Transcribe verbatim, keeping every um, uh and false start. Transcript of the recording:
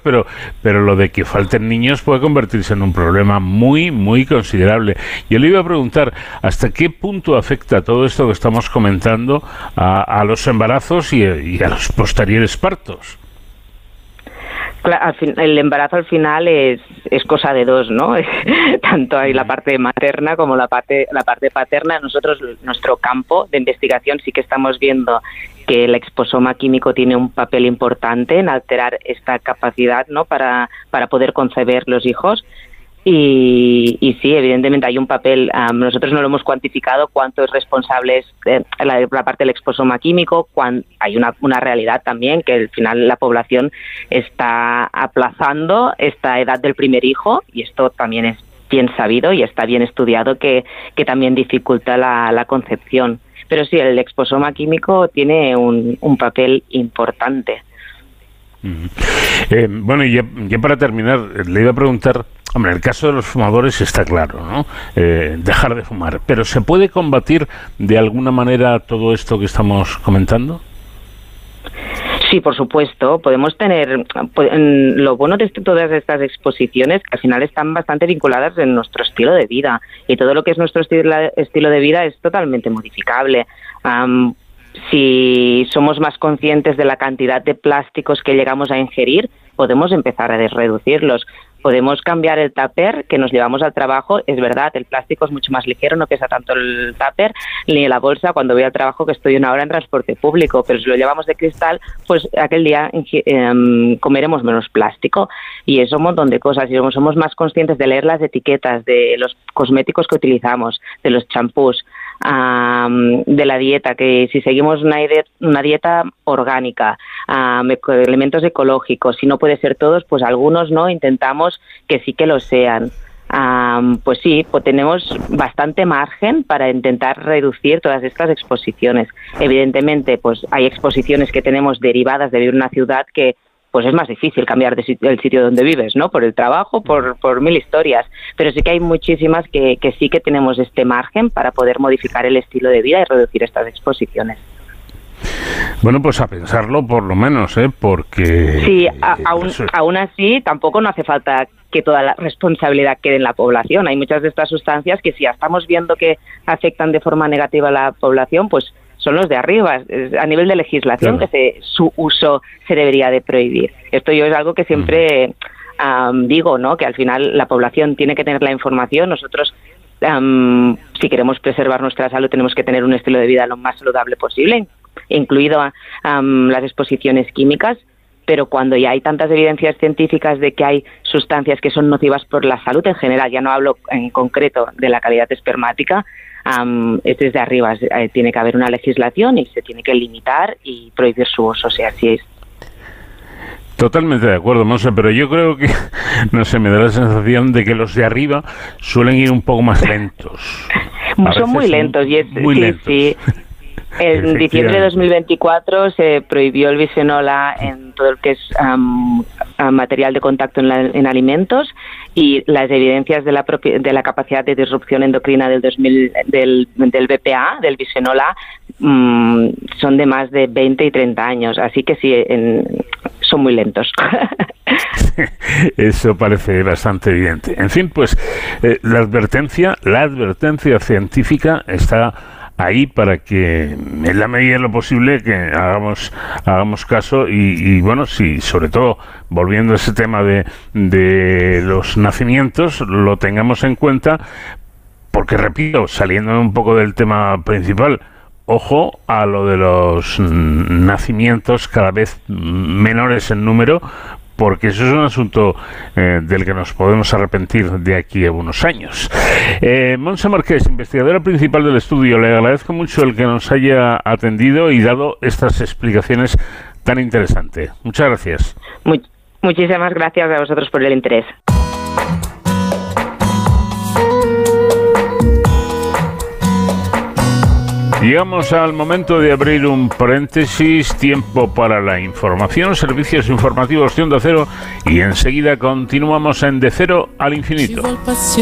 pero, pero lo de que falten niños puede convertirse en un problema muy, muy considerable. Yo le iba a preguntar, ¿hasta qué punto afecta todo esto que estamos comentando a, a los embarazos y, y a los posteriores partos? Al fin, el embarazo al final es, es cosa de dos, ¿no? Tanto hay la parte materna como la parte la parte paterna. Nosotros, nuestro campo de investigación, sí que estamos viendo que el exposoma químico tiene un papel importante en alterar esta capacidad, ¿no? Para, para poder conceber los hijos. Y, y sí, evidentemente hay un papel, um, nosotros no lo hemos cuantificado cuánto es responsable es, eh, la, la parte del exposoma químico, cuán, hay una, una realidad también que al final la población está aplazando esta edad del primer hijo, y esto también es bien sabido y está bien estudiado que, que también dificulta la, la concepción. Pero sí, el exposoma químico tiene un, un papel importante. Mm. Eh, bueno, y ya, ya para terminar, le iba a preguntar, hombre, en el caso de los fumadores está claro, ¿no? Eh, dejar de fumar, pero ¿se puede combatir de alguna manera todo esto que estamos comentando? Sí, por supuesto. Podemos tener lo bueno de todas estas exposiciones, que al final están bastante vinculadas en nuestro estilo de vida, y todo lo que es nuestro estilo, estilo de vida es totalmente modificable. Um, si somos más conscientes de la cantidad de plásticos que llegamos a ingerir, podemos empezar a reducirlos. Podemos cambiar el tupper que nos llevamos al trabajo. Es verdad, el plástico es mucho más ligero, no pesa tanto el tupper ni la bolsa cuando voy al trabajo, que estoy una hora en transporte público, pero si lo llevamos de cristal, pues aquel día eh, comeremos menos plástico. Y eso, un montón de cosas. Y somos, somos más conscientes de leer las etiquetas, de los cosméticos que utilizamos, de los champús, um, de la dieta, que si seguimos una, una dieta orgánica, um, elementos ecológicos, si no puede ser todos, pues algunos no, intentamos que sí que lo sean. Um, pues sí, pues tenemos bastante margen para intentar reducir todas estas exposiciones. Evidentemente, pues hay exposiciones que tenemos derivadas de vivir en una ciudad que pues es más difícil cambiar de sitio, el sitio donde vives, ¿no? Por el trabajo, por, por mil historias. Pero sí que hay muchísimas que, que sí que tenemos este margen para poder modificar el estilo de vida y reducir estas exposiciones. Bueno, pues a pensarlo por lo menos, ¿eh? Porque... Sí, a, aún, aún así tampoco no hace falta que toda la responsabilidad quede en la población. Hay muchas de estas sustancias que si ya estamos viendo que afectan de forma negativa a la población, pues son los de arriba. A nivel de legislación, claro, que se, su uso se debería de prohibir. Esto yo es algo que siempre uh-huh. um, digo, ¿no? Que al final la población tiene que tener la información. Nosotros, um, si queremos preservar nuestra salud, tenemos que tener un estilo de vida lo más saludable posible, incluido um, las exposiciones químicas, pero cuando ya hay tantas evidencias científicas de que hay sustancias que son nocivas por la salud en general, ya no hablo en concreto de la calidad espermática, um, es desde arriba, eh, tiene que haber una legislación y se tiene que limitar y prohibir su uso, o sea, así es. Totalmente de acuerdo, Monse, pero yo creo que, no sé, me da la sensación de que los de arriba suelen ir un poco más lentos. Son muy lentos, y es, muy sí, lentos. sí. En diciembre de dos mil veinticuatro se prohibió el bisfenol A en todo lo que es um, material de contacto en, la, en alimentos, y las evidencias de la propi- de la capacidad de disrupción endocrina del dos mil del, del B P A, del bisfenol A, um, son de más de veinte y treinta años, así que sí, en, son muy lentos. Eso parece bastante evidente. En fin, pues eh, la advertencia, la advertencia científica está ahí para que en la medida de lo posible que hagamos hagamos caso y, y bueno, sí, sobre todo volviendo a ese tema de, de los nacimientos, lo tengamos en cuenta, porque repito, saliendo un poco del tema principal, ojo a lo de los nacimientos cada vez menores en número, porque eso es un asunto eh, del que nos podemos arrepentir de aquí a unos años. Eh, Monse Marqués, investigadora principal del estudio, le agradezco mucho el que nos haya atendido y dado estas explicaciones tan interesantes. Muchas gracias. Much- muchísimas gracias a vosotros por el interés. Llegamos al momento de abrir un paréntesis, tiempo para la información, servicios informativos de Onda Cero, y enseguida continuamos en De Cero al Infinito.